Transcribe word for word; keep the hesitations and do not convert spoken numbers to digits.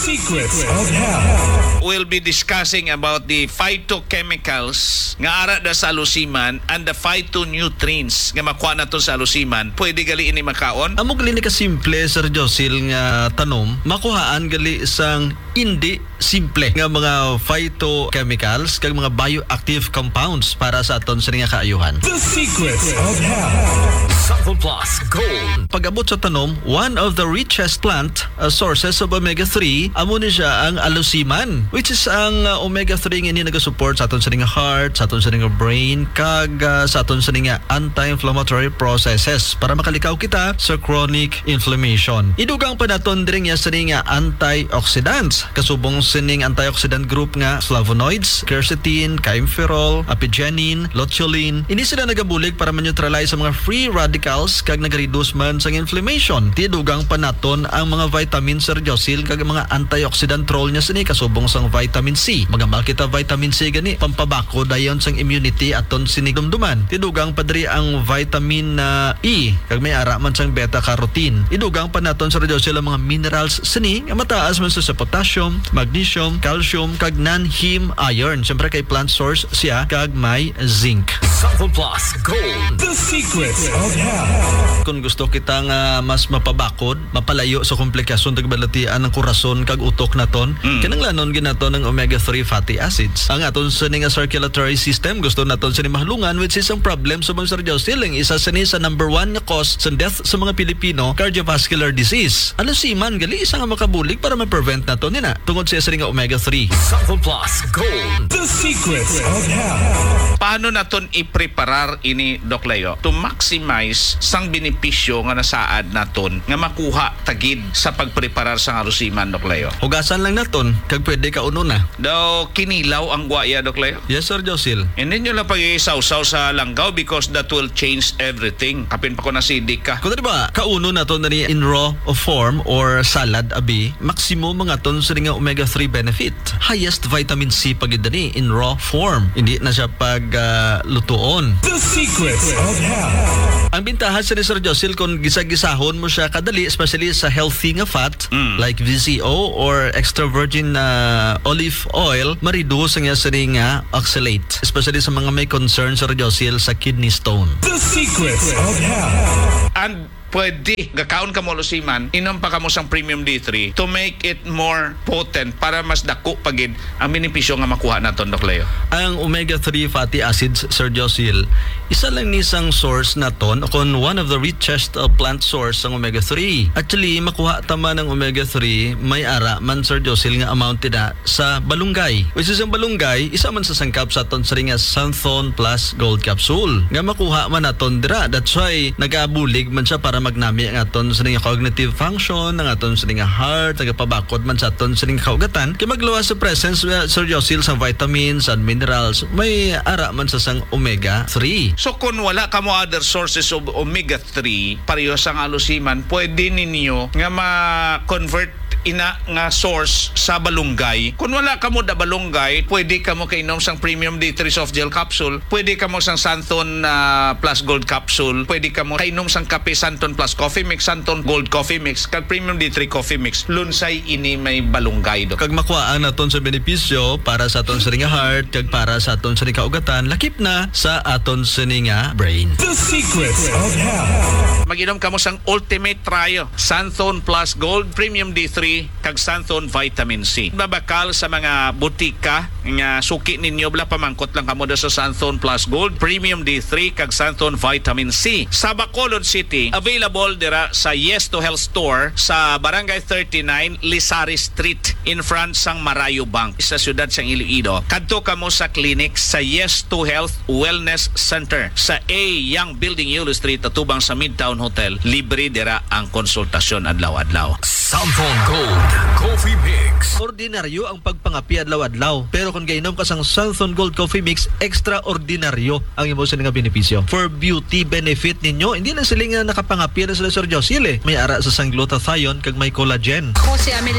Secrets of Health. We'll be discussing about the phytochemicals nga ara da sa alusiman and the phytonutrients nga makuha na to sa alusiman. Pwede gali ini makaon? Amo gali ni ka simple Sir Josil nga tanom, makuhaan gali isang hindi simple nga mga phytochemicals kag mga bioactive compounds para sa aton sa nga kaayuhan. The Secrets of Health. Sample Plus Gold. Pag-abot sa tanom, one of the richest plant uh, sources of omega three amo ni siya ang alusiman, which is ang uh, omega three nga ini nagasupport sa aton sa nga heart, sa aton sa nga brain kag uh, sa aton sa nga anti-inflammatory processes para makalikaw kita sa chronic inflammation. Idugang pa naton diri nga sa nga antioxidants kasubong sining antioxidant group nga flavonoids, quercetin, kaempferol, apigenin, luteolin. Ini sila nagabulig para ma-neutralize sa mga free radicals kag nag-reduce man sa inflammation. Tidugang pa naton ang mga vitamins Sir Josil kag mga antioxidant role niya sini kasubong sang vitamin C. Magamal kita vitamin C gani pampabako dayon sang immunity aton sini dumduman. Tidugang pa diri ang vitamin na uh, E kag may ara man sang beta carotene. Idugang pa naton Sir Josil ang mga minerals sini nga mataas man sa potassium, magnesium, calcium kag non-heme iron. Siyempre kay plant source siya kag may zinc. Sample Plus Gold. The Secrets of Health. Kung gusto kita nga mas mapabakod, mapalayo sa komplikasyon tagbalatian ng kurason kag utok naton, mm. kinanglanon ginaton ng omega three fatty acids. Ang aton sa nga circulatory system gusto naton sa mahulungan, which is ang problem sa Sir Josil, isa sa ni sa number one nga cause sa death sa mga Pilipino, cardiovascular disease. Alusiman gali isa nga makabulig para ma-prevent naton nina tungod sa nga omega three. Sample Plus Gold. The Secrets of Health. Paano naton i-preparar ini Doc Leo to maximize sang benepisyo nga nasaad naton nga makuha tagid sa pagpreparar sa alusiman Doc Leo? Hugasan lang naton kag pwede ka uno na. Daw kinilaw ang guaya Doc Leo? Yes Sir Josil. Hindi nyo lang pag-iisaw-saw sa langgaw because that will change everything. Kapin pa ko na sidik ka. Kung diba, kauno na to na ni in raw form or salad abi, maximum mga ton sa nga omega three benefit. Highest vitamin C pagidani in raw form. Hindi na siya pag uh, lutuon. The Secrets of Health. Ang bintahan sa ni Sir Josil kung gisa-gisahon mo siya kadali, especially sa healthy nga fat mm. like V C O or extra virgin uh, olive oil, ma-reduce nga sa nga oxalate, especially sa mga may concern Sir Josil sa kidney stone. The Secrets of Health. And pwede gakaon ka mo alusiman, inom pa ka mo sang premium D three to make it more potent para mas dako pagid ang benepisyo nga makuha naton Doc Leo. Ang omega three fatty acids Sir Josil, isa lang ni isang source naton kung one of the richest uh, plant source ang omega three. Actually makuha tama ng omega three may ara man Sir Josil nga amount na sa balunggay, which is ang balunggay isa man sa sangkap sa aton sa nga Santhon Plus Gold Capsule nga makuha man naton dira. That's why nagabulig man siya para magnami ang aton sa nga cognitive function, ang aton sa nga heart, tagapabakod man sa aton sa nga kaugatan kay magluwas sa presence uh, Sir Josil sa vitamins and minerals may ara man sa sang omega three. So kung wala ka mo other sources of omega three pareho sang alusiman, pwede ninyo nga ma-convert ina nga source sa balunggay. Kung wala ka mo da balunggay, pwede ka mo kainom sang premium D three soft gel capsule, pwede ka mo sang Santhon uh, Plus Gold capsule, pwede ka mo kainom sang kape Santhon Plus Coffee Mix, Santhon Gold Coffee Mix, kag premium D three Coffee Mix. Lunsay ini may balunggay do. Kag makuhaan naton sa benepisyo para sa aton sa nga heart, kag para sa aton sa nga kaugatan, lakip na sa aton sa nga brain. The Secrets of Health. Mag-inom ka mo sang Ultimate Trio, Santhon Plus Gold, Premium D three kag Santhon Vitamin C. Babakal sa mga butika nga suki ninyo bla pamangkot lang kamo sa Santhon Plus Gold, Premium D three kag Santhon Vitamin C. Sa Bacolod City, available dira sa Yes to Health Store sa Barangay thirty-nine Lisari Street in front sang Marayo Bank sa siyudad sang Iloilo. Kadto kamo sa clinic sa Yes to Health Wellness Center sa A Young Building Yulo Street atubang sa Midtown Hotel. Libre dira ang konsultasyon adlaw-adlaw. Sample Gold Coffee Mix. Ordinaryo ang pagpangapi adlaw-adlaw, pero kung gainom ka sang Santhon Gold Coffee Mix, extraordinaryo ang imo sa nga benepisyo. For beauty benefit ninyo, hindi na sila nga nakapangapi na sila Sir Josil eh. May ara sa sang glutathione kag may collagen. Ako si Amel